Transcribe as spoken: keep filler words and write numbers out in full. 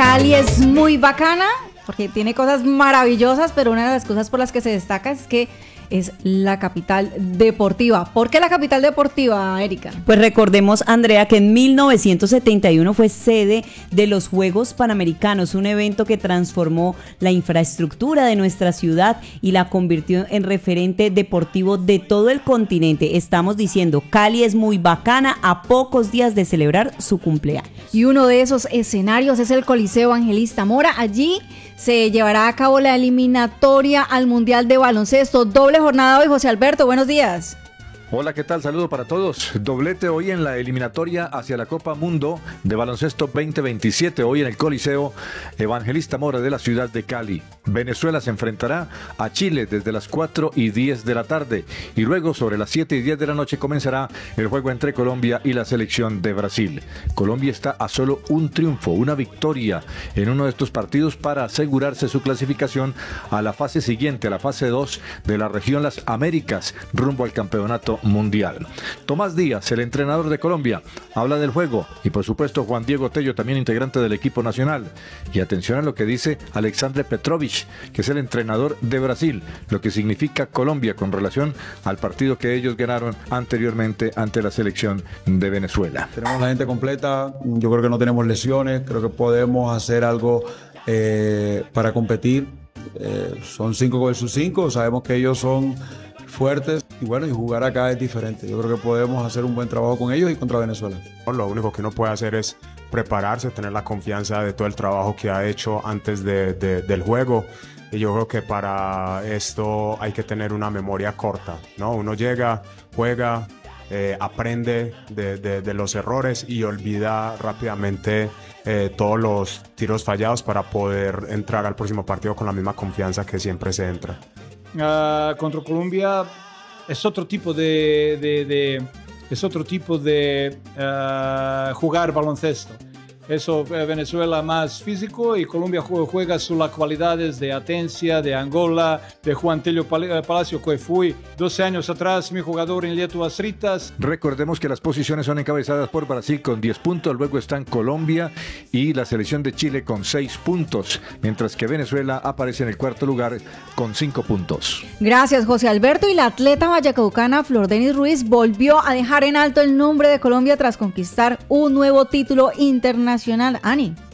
Cali es muy bacana porque tiene cosas maravillosas, pero una de las cosas por las que se destaca es que es la capital deportiva. ¿Por qué la capital deportiva, Erika? Pues recordemos, Andrea, que en mil novecientos setenta y uno fue sede de los Juegos Panamericanos, un evento que transformó la infraestructura de nuestra ciudad y la convirtió en referente deportivo de todo el continente. Estamos diciendo, Cali es muy bacana a pocos días de celebrar su cumpleaños. Y uno de esos escenarios es el Coliseo Evangelista Mora. Allí se llevará a cabo la eliminatoria al Mundial de Baloncesto. Doble jornada hoy, José Alberto, buenos días. Hola, ¿qué tal? Saludo para todos. Doblete hoy en la eliminatoria hacia la Copa Mundo de Baloncesto veinte veintisiete, hoy en el Coliseo Evangelista Mora de la ciudad de Cali. Venezuela se enfrentará a Chile desde las cuatro y diez de la tarde y luego sobre las siete y diez de la noche comenzará el juego entre Colombia y la selección de Brasil. Colombia está a solo un triunfo, una victoria en uno de estos partidos para asegurarse su clasificación a la fase siguiente, a la fase dos de la región Las Américas, rumbo al campeonato mundial. Tomás Díaz, el entrenador de Colombia, habla del juego y por supuesto Juan Diego Tello, también integrante del equipo nacional. Y atención a lo que dice Alexandre Petrovich, que es el entrenador de Brasil, lo que significa Colombia con relación al partido que ellos ganaron anteriormente ante la selección de Venezuela. Tenemos la gente completa, yo creo que no tenemos lesiones, creo que podemos hacer algo eh, para competir. Eh, son cinco versus cinco, sabemos que ellos son fuertes y bueno, y jugar acá es diferente. Yo creo que podemos hacer un buen trabajo con ellos y contra Venezuela. Lo único que uno puede hacer es prepararse, tener la confianza de todo el trabajo que ha hecho antes de, de, del juego. Y yo creo que para esto hay que tener una memoria corta, ¿no? Uno llega, juega, eh, aprende de, de, de los errores y olvida rápidamente eh, todos los tiros fallados para poder entrar al próximo partido con la misma confianza que siempre se entra. Uh, contra Colombia es otro tipo de, de, de es otro tipo de uh, jugar baloncesto. Eso, Venezuela más físico y Colombia juega sobre las cualidades de Atencia, de Angola, de Juan Tello Palacio, que fui doce años atrás mi jugador en Letras Fritas. Recordemos que las posiciones son encabezadas por Brasil con diez puntos, luego están Colombia y la selección de Chile con seis puntos, mientras que Venezuela aparece en el cuarto lugar con cinco puntos. Gracias, José Alberto. Y la atleta vallecaucana Flor Denis Ruiz volvió a dejar en alto el nombre de Colombia tras conquistar un nuevo título internacional. Ani.